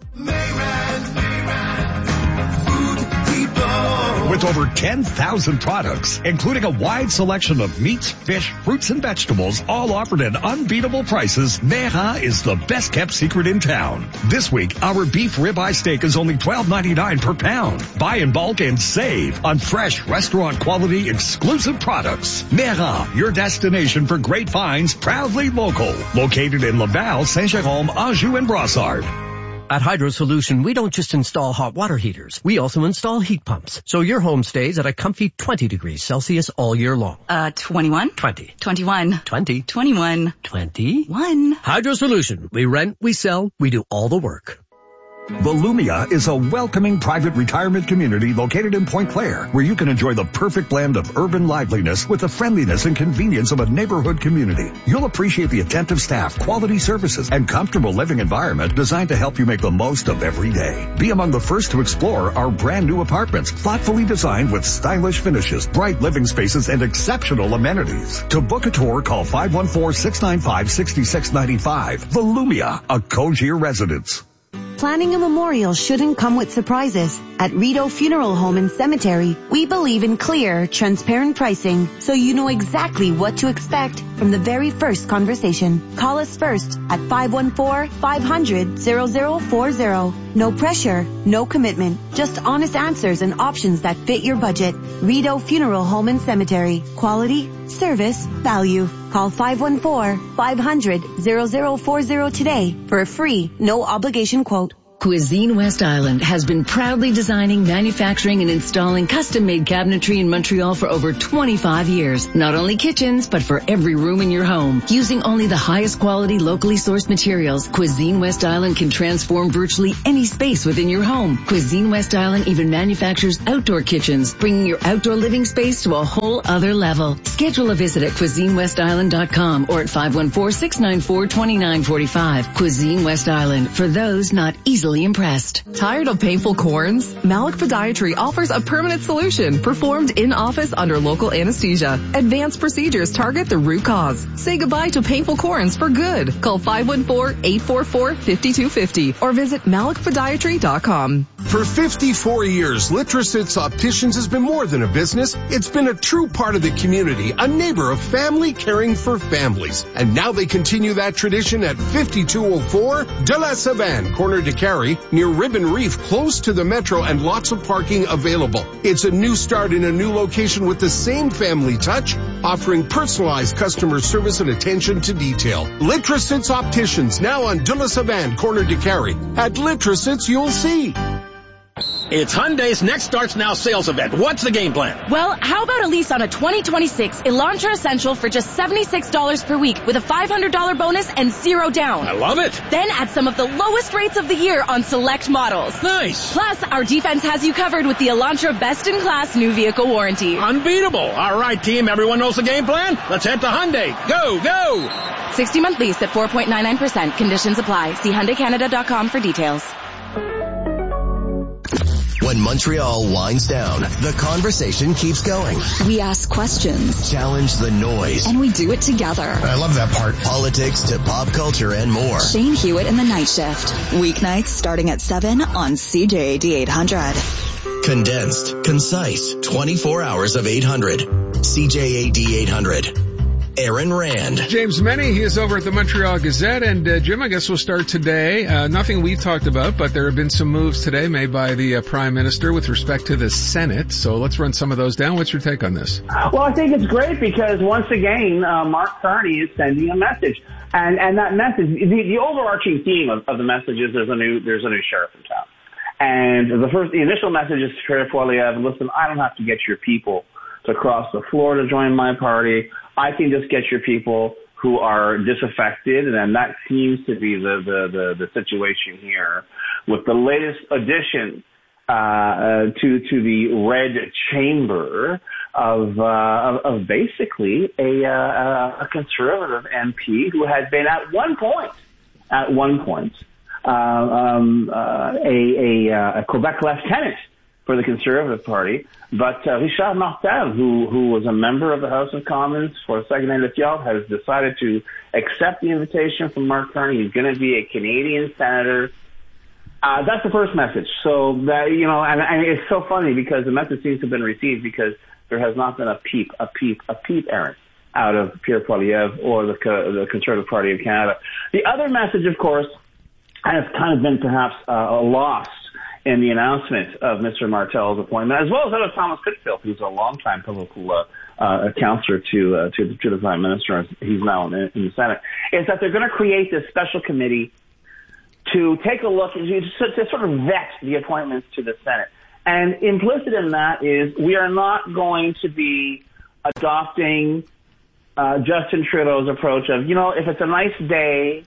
[SPEAKER 18] With over 10,000 products, including a wide selection of meats, fish, fruits, and vegetables, all offered at unbeatable prices, Mera is the best-kept secret in town. This week, our beef ribeye steak is only $12.99 per pound. Buy in bulk and save on fresh, restaurant-quality, exclusive products. Mera, your destination for great finds, proudly local. Located in Laval, Saint-Jérôme, Anjou, and Brossard.
[SPEAKER 19] At Hydro Solution, we don't just install hot water heaters. We also install heat pumps. So your home stays at a comfy 20 degrees Celsius all year long.
[SPEAKER 20] 21.
[SPEAKER 19] 20.
[SPEAKER 20] 21.
[SPEAKER 19] 20.
[SPEAKER 20] 21.
[SPEAKER 19] 20.
[SPEAKER 20] 1.
[SPEAKER 19] Hydro Solution. We rent, we sell, we do all the work.
[SPEAKER 18] Volumia is a welcoming private retirement community located in Point Claire, where you can enjoy the perfect blend of urban liveliness with the friendliness and convenience of a neighborhood community. You'll appreciate the attentive staff, quality services, and comfortable living environment designed to help you make the most of every day. Be among the first to explore our brand new apartments, thoughtfully designed with stylish finishes, bright living spaces, and exceptional amenities. To book a tour, call 514-695-6695. Volumia, a Cogir residence.
[SPEAKER 14] Planning a memorial shouldn't come with surprises. At Rideau Funeral Home and Cemetery, we believe in clear, transparent pricing, so you know exactly what to expect from the very first conversation. Call us first at 514-500-0040. No pressure, no commitment, just honest answers and options that fit your budget. Rideau Funeral Home and Cemetery. Quality, service, value. Call 514-500-0040 today for a free, no obligation quote.
[SPEAKER 3] Cuisine West Island has been proudly designing, manufacturing, and installing custom-made cabinetry in Montreal for over 25 years. Not only kitchens, but for every room in your home. Using only the highest quality, locally sourced materials, Cuisine West Island can transform virtually any space within your home. Cuisine West Island even manufactures outdoor kitchens, bringing your outdoor living space to a whole other level. Schedule a visit at CuisineWestIsland.com or at 514-694-2945. Cuisine West Island, for those not easily impressed.
[SPEAKER 4] Tired of painful corns? Malik Podiatry offers a permanent solution performed in office under local anesthesia. Advanced procedures target the root cause. Say goodbye to painful corns for good. Call 514-844-5250 or visit malikpodiatry.com.
[SPEAKER 20] For 54 years, Litrosits Opticians has been more than a business. It's been a true part of the community, a neighbor of family caring for families. And now they continue that tradition at 5204 De La Savane, corner de Carey, near Ribbon Reef, close to the metro and lots of parking available. It's a new start in a new location with the same family touch, offering personalized customer service and attention to detail. Litrosits Opticians, now on De La Savane, corner de Carey. At Litrosits, you'll see.
[SPEAKER 22] It's Hyundai's Next Starts Now sales event. What's the game plan?
[SPEAKER 23] Well, how about a lease on a 2026 Elantra Essential for just $76 per week with a $500 bonus and zero down?
[SPEAKER 22] I love it.
[SPEAKER 23] Then add some of the lowest rates of the year on select models.
[SPEAKER 22] Nice.
[SPEAKER 23] Plus, our defense has you covered with the Elantra best-in-class new vehicle warranty.
[SPEAKER 22] Unbeatable. All right, team. Everyone knows the game plan? Let's head to Hyundai. Go, go.
[SPEAKER 23] 60-month lease at 4.99%. Conditions apply. See HyundaiCanada.com for details.
[SPEAKER 8] When Montreal winds down, the conversation keeps going.
[SPEAKER 24] We ask questions.
[SPEAKER 8] Challenge the noise.
[SPEAKER 24] And we do it together.
[SPEAKER 13] I love that part.
[SPEAKER 8] Politics to pop culture and more.
[SPEAKER 24] Shane Hewitt in the Night Shift. Weeknights starting at 7 on CJAD 800.
[SPEAKER 8] Condensed, concise, 24 hours of 800. CJAD 800. Aaron Rand.
[SPEAKER 12] James Meny, he is over at the Montreal Gazette. And Jim, I guess we'll start today. Nothing we've talked about, but there have been some moves today made by the Prime Minister with respect to the Senate. So let's run some of those down. What's your take on this?
[SPEAKER 27] Well, I think it's great because once again, Mark Carney is sending a message. And that message, the overarching theme of the message is there's a new sheriff in town. And the initial message is to Sheriff Poilievre, listen, I don't have to get your people to cross the floor to join my party. I can just get your people who are disaffected, and that seems to be the situation here with the latest addition to the red chamber of basically a conservative MP who had been at one point a Quebec lieutenant for the Conservative Party, but Richard Martel, who was a member of the House of Commons for Saguenay-Lac-York, has decided to accept the invitation from Mark Carney. He's going to be a Canadian senator. That's the first message. So that, and it's so funny because the message seems to have been received because there has not been a peep, Aaron, out of Pierre Poilievre or the Conservative Party of Canada. The other message, of course, has kind of been perhaps lost in the announcement of Mr. Martel's appointment, as well as that of Thomas Pitfield, who's a longtime political counselor to the Prime Minister. He's now in the Senate. Is that they're going to create this special committee to take a look, to sort of vet the appointments to the Senate. And implicit in that is we are not going to be adopting Justin Trudeau's approach of, if it's a nice day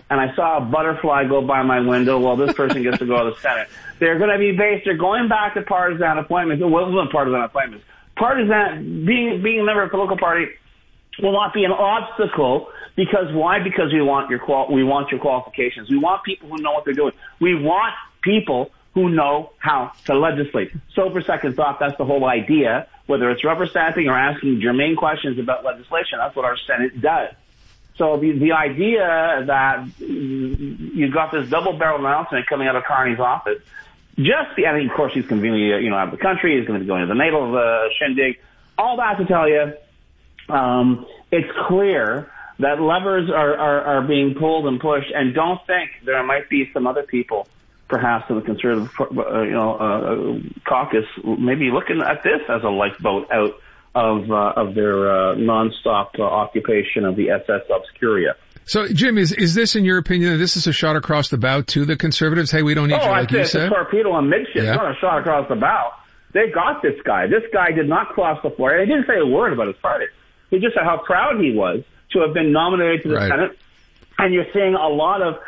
[SPEAKER 27] and I saw a butterfly go by my window, well, this person gets to go to the Senate. They're going back to partisan appointments. It wasn't partisan appointments. Being a member of a political party will not be an obstacle. Because why? Because we want your qualifications. We want people who know what they're doing. We want people who know how to legislate. So for second thought, that's the whole idea. Whether it's rubber stamping or asking germane questions about legislation, that's what our Senate does. So the idea that you've got this double-barrel announcement coming out of Carney's office, I think, of course, he's conveniently, out of the country. He's going to be going to the NATO shindig. All that to tell you, it's clear that levers are being pulled and pushed, and don't think there might be some other people, perhaps in the Conservative, caucus, maybe looking at this as a lifeboat out of their nonstop occupation of the SS Obscuria.
[SPEAKER 12] So, Jim, is this, in your opinion, this is a shot across the bow to the Conservatives? Hey, we don't need you, like you said.
[SPEAKER 27] It's a torpedo on midship. It's not a shot across the bow. They got this guy. This guy did not cross the floor. And he didn't say a word about his party. He just said how proud he was to have been nominated to the Senate. And you're seeing a lot of,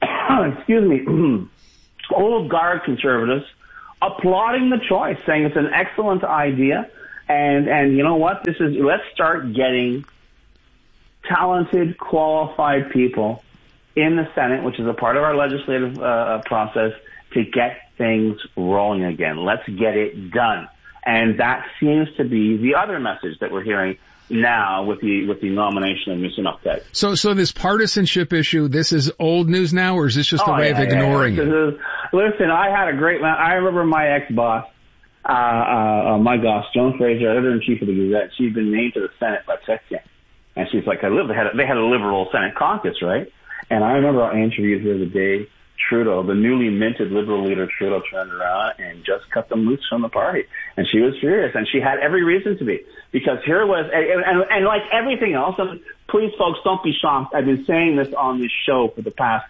[SPEAKER 27] old guard Conservatives applauding the choice, saying it's an excellent idea. And you know what? Let's start getting talented, qualified people in the Senate, which is a part of our legislative process, to get things rolling again. Let's get it done. And that seems to be the other message that we're hearing now with the nomination of Mr. Marquette.
[SPEAKER 12] So this partisanship issue, this is old news now, or is this just a way of ignoring it?
[SPEAKER 27] Listen, I had a great man. I remember my ex-boss, my boss, Joan Fraser, editor-in-chief of the Gazette. She'd been named to the Senate by Chrétien. And she's like, they had a liberal Senate caucus, right? And I remember I interviewed her the day Trudeau, the newly minted liberal leader Trudeau, turned around and just cut them loose from the party. And she was furious, and she had every reason to be. Because here was, and like everything else, and please folks, don't be shocked. I've been saying this on this show for the past,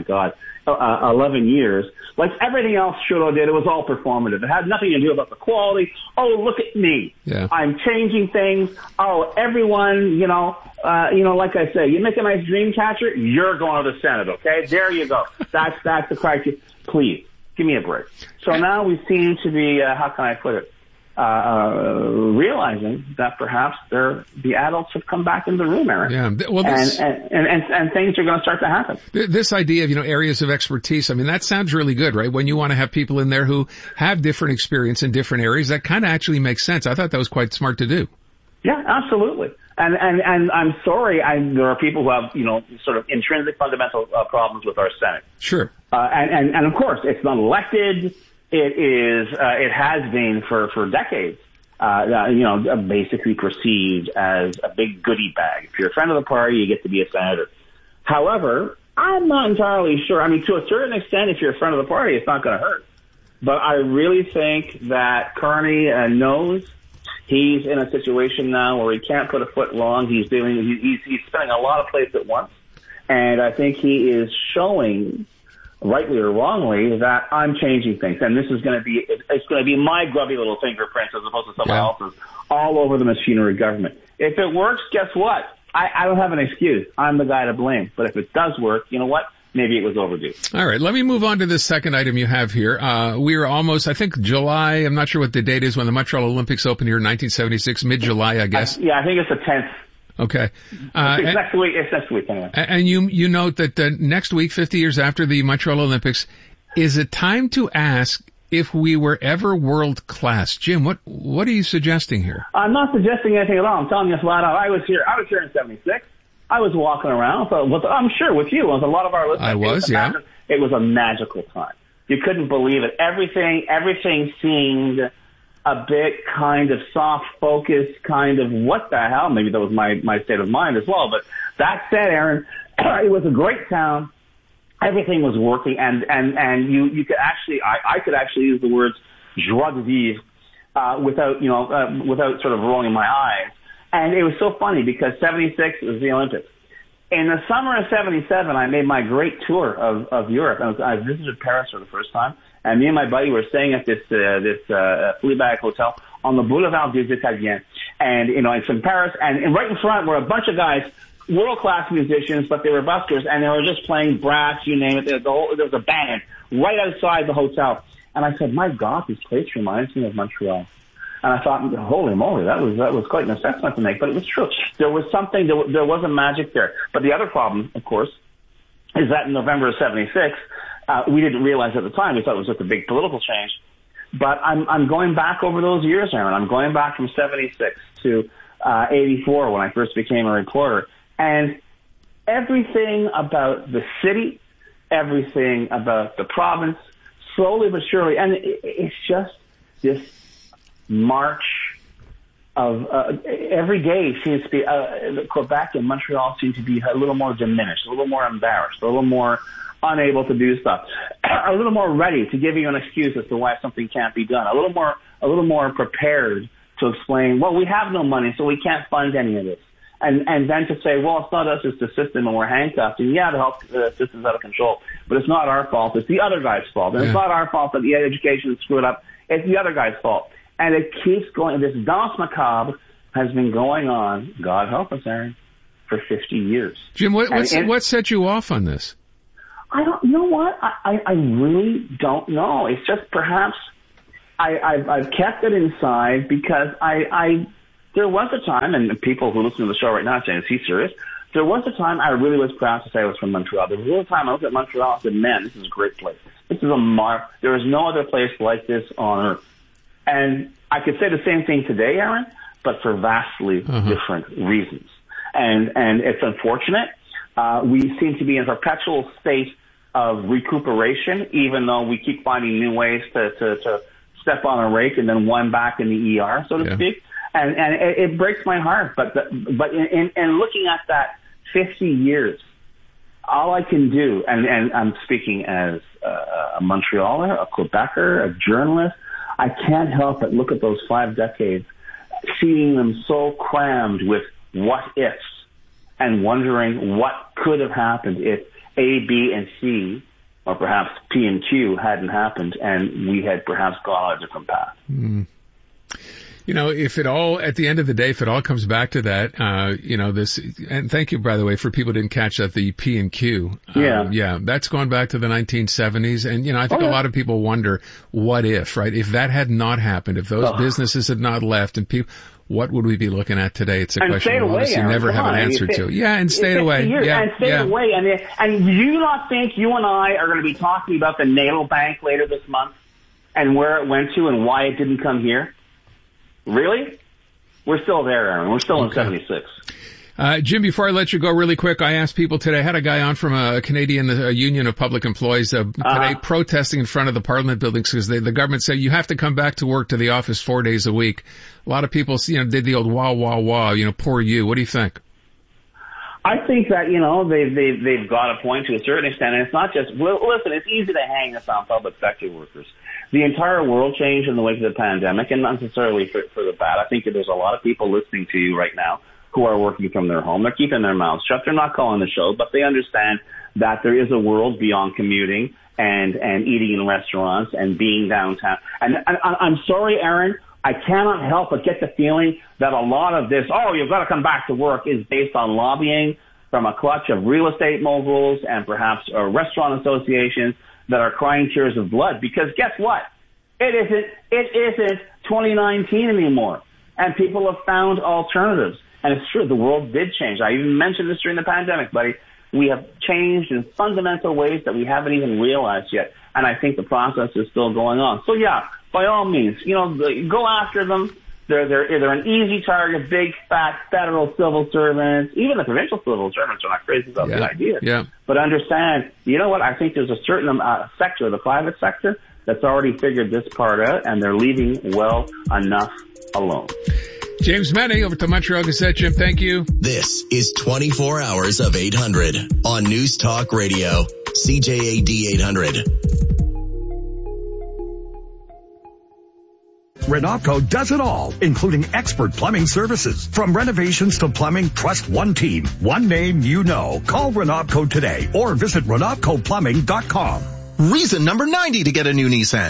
[SPEAKER 27] 11 years. Like everything else Trudeau did, it was all performative. It had nothing to do about the quality. Oh, look at me. Yeah. I'm changing things. Oh, everyone, like I say, you make a nice dream catcher, you're going to the Senate, okay? There you go. That's the criteria. Please, give me a break. So now we seem to be, how can I put it? Realizing that perhaps the adults have come back into the room, Aaron.
[SPEAKER 12] Yeah. Well,
[SPEAKER 27] and things are going to start to happen.
[SPEAKER 12] This idea of, areas of expertise, that sounds really good, right? When you want to have people in there who have different experience in different areas, that kind of actually makes sense. I thought that was quite smart to do.
[SPEAKER 27] Yeah, absolutely. And I'm sorry, there are people who have, sort of intrinsic fundamental problems with our Senate.
[SPEAKER 12] Sure.
[SPEAKER 27] And of course, it's not elected. It has been for decades, basically perceived as a big goodie bag. If you're a friend of the party, you get to be a senator. However, I'm not entirely sure. To a certain extent, if you're a friend of the party, it's not going to hurt. But I really think that Carney knows he's in a situation now where he can't put a foot wrong. He's spinning a lot of plates at once. And I think he is showing, rightly or wrongly, that I'm changing things, and this is going to be my grubby little fingerprints as opposed to someone else's all over the machinery of government. If it works, guess what? I don't have an excuse. I'm the guy to blame. But if it does work, you know what? Maybe it was overdue.
[SPEAKER 12] All right, let me move on to the second item you have here. We are almost, I think, July. I'm not sure what the date is when the Montreal Olympics opened here in 1976, mid-July, I guess.
[SPEAKER 27] I think it's the 10th.
[SPEAKER 12] Okay.
[SPEAKER 27] It's next week. It's next week anyway.
[SPEAKER 12] And you note that next week, 50 years after the Montreal Olympics, is it time to ask if we were ever world class? Jim, what are you suggesting here?
[SPEAKER 27] I'm not suggesting anything at all. I'm telling you flat out. I was here in 76. I was walking around. So I'm sure with you, with a lot of our listeners.
[SPEAKER 12] I was, yeah.
[SPEAKER 27] It was a magical time. You couldn't believe it. Everything seemed a bit kind of soft focus, kind of what the hell. Maybe that was my state of mind as well. But that said, Aaron, it was a great town. Everything was working, and you could actually, I could actually use the words joie de vivre without sort of rolling my eyes. And it was so funny because 76 was the Olympics. In the summer of 77, I made my great tour of Europe. I visited Paris for the first time. And me and my buddy were staying at this Fleabag hotel on the Boulevard des Italiens. And, it's in Paris. And right in front were a bunch of guys world-class musicians, but they were buskers, and they were just playing brass, you name it. There was a band right outside the hotel. And I said, my God, this place reminds me of Montreal. And I thought, holy moly, that was quite an assessment to make, but it was true. There was something, there was a magic there. But the other problem, of course, is that in November of 76, we didn't realize at the time, we thought it was just a big political change. But I'm going back over those years, Aaron. I'm going back from 76 to 84 when I first became a reporter. And everything about the city, everything about the province, slowly but surely, and it's just this march of every day seems to be Quebec and Montreal seem to be a little more diminished, a little more embarrassed, a little more unable to do stuff, a little more ready to give you an excuse as to why something can't be done, a little more prepared to explain, well, we have no money, so we can't fund any of this. And then to say, well, it's not us, it's the system, and we're handcuffed. And yeah, the health system's out of control, but it's not our fault. It's the other guy's fault. And it's not our fault that the education is screwed up. It's the other guy's fault. And it keeps going. This danse macabre has been going on, God help us, Aaron, for 50 years.
[SPEAKER 12] Jim, what set you off on this?
[SPEAKER 27] You know what? I really don't know. It's just perhaps I've kept it inside because there was a time, and people who listen to the show right now are saying, is he serious? There was a time I really was proud to say I was from Montreal. There was a time I looked at Montreal and said, man, this is a great place. This is there is no other place like this on earth. And I could say the same thing today, Aaron, but for vastly different reasons. And it's unfortunate. We seem to be in a perpetual state of recuperation, even though we keep finding new ways to step on a rake and then one back in the ER, so to speak. And it breaks my heart. But in looking at that 50 years, all I can do, and I'm speaking as a Montrealer, a Quebecer, a journalist, I can't help but look at those 5 decades, seeing them so crammed with what ifs, and wondering what could have happened if A, B, and C, or perhaps P and Q hadn't happened, and we had perhaps gone a different path.
[SPEAKER 12] Mm. You know, if it all, at the end of the day, if it all comes back to that, this, and thank you, by the way, for people who didn't catch that, the P and Q. Yeah, that's going back to the 1970s. And, I think a lot of people wonder, what if, right? If that had not happened, if those businesses had not left and people, what would we be looking at today? It's a question we'll obviously never have an answer to. Yeah, and stayed away.
[SPEAKER 27] And stayed away. And do you not think you and I are going to be talking about the NATO Bank later this month and where it went to and why it didn't come here? Really? We're still there, Aaron. We're still in 76.
[SPEAKER 12] Jim, before I let you go really quick, I asked people today, I had a guy on from a Canadian Union of Public Employees today protesting in front of the Parliament buildings because the government said you have to come back to work to the office 4 days a week. A lot of people, did the old wah, wah, wah, poor you. What do you think?
[SPEAKER 27] I think that, they've got a point to a certain extent, and it's not just, listen, it's easy to hang this on public sector workers. The entire world changed in the wake of the pandemic, and not necessarily for the bad. I think that there's a lot of people listening to you right now who are working from their home. They're keeping their mouths shut. They're not calling the show, but they understand that there is a world beyond commuting and eating in restaurants and being downtown. And I'm sorry, Aaron, I cannot help but get the feeling that a lot of this, you've got to come back to work, is based on lobbying from a clutch of real estate moguls and perhaps restaurant associations that are crying tears of blood. Because guess what? It isn't 2019 anymore. And people have found alternatives. And it's true, the world did change. I even mentioned this during the pandemic, buddy. We have changed in fundamental ways that we haven't even realized yet. And I think the process is still going on. So yeah, by all means, go after them. They're an easy target, big, fat, federal civil servants. Even the provincial civil servants are not crazy about the idea.
[SPEAKER 12] Yeah.
[SPEAKER 27] But understand, you know what? I think there's a certain sector, the private sector, that's already figured this part out, and they're leaving well enough alone.
[SPEAKER 12] James Menney over to Montreal Gazette. Jim, thank you.
[SPEAKER 8] This is 24 Hours of 800 on News Talk Radio, CJAD 800.
[SPEAKER 18] Renopco does it all, including expert plumbing services. From renovations to plumbing, trust one team, one name you know. Call Renopco today or visit RenopcoPlumbing.com.
[SPEAKER 1] Reason number 90 to get a new Nissan.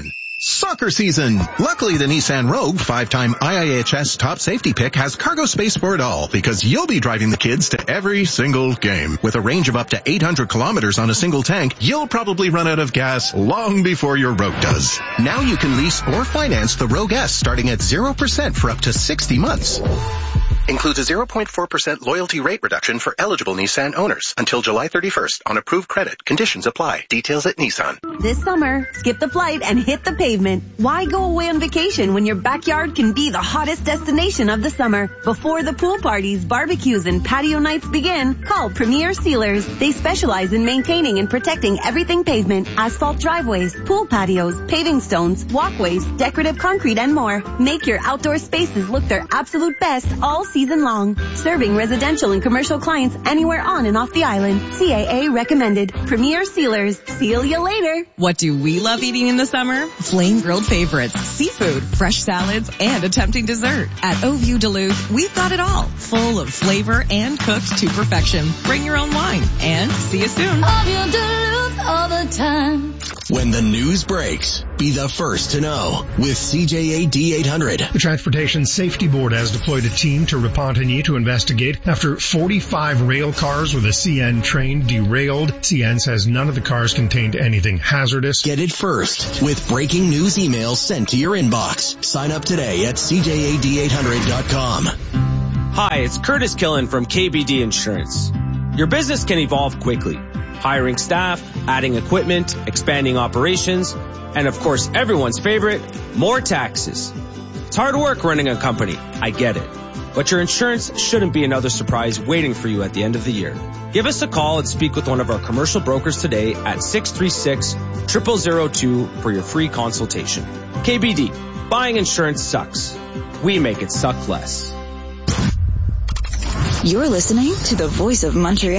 [SPEAKER 1] Soccer season. Luckily, the Nissan Rogue 5-time IIHS top safety pick has cargo space for it all because you'll be driving the kids to every single game. With a range of up to 800 kilometers on a single tank, you'll probably run out of gas long before your Rogue does. Now you can lease or finance the Rogue S starting at 0% for up to 60 months. Includes a 0.4% loyalty rate reduction for eligible Nissan owners until July 31st on approved credit. Conditions apply. Details at Nissan.
[SPEAKER 14] This summer, skip the flight and hit the pavement. Why go away on vacation when your backyard can be the hottest destination of the summer? Before the pool parties, barbecues, and patio nights begin, call Premier Sealers. They specialize in maintaining and protecting everything pavement, asphalt driveways, pool patios, paving stones, walkways, decorative concrete, and more. Make your outdoor spaces look their absolute best all season long. Serving residential and commercial clients anywhere on and off the island. CAA recommended. Premier Sealers. Seal you later.
[SPEAKER 4] What do we love eating in the summer? Flame grilled favorites, seafood, fresh salads, and a tempting dessert. At Oview Duluth, we've got it all. Full of flavor and cooked to perfection. Bring your own wine and see you soon.
[SPEAKER 7] Oview Duluth all the time.
[SPEAKER 8] When the news breaks, be the first to know with CJAD 800.
[SPEAKER 2] The Transportation Safety Board has deployed a team to Repentigny to investigate after 45 rail cars with a CN train derailed. CN says none of the cars contained anything hazardous.
[SPEAKER 8] Get it first with breaking news emails sent to your inbox. Sign up today at CJAD800.com.
[SPEAKER 5] Hi, it's Curtis Killen from KBD Insurance. Your business can evolve quickly. Hiring staff, adding equipment, expanding operations, and of course everyone's favorite, more taxes. It's hard work running a company, I get it. But your insurance shouldn't be another surprise waiting for you at the end of the year. Give us a call and speak with one of our commercial brokers today at 636-0002 for your free consultation. KBD, buying insurance sucks. We make it suck less.
[SPEAKER 24] You're listening to the Voice of Montreal.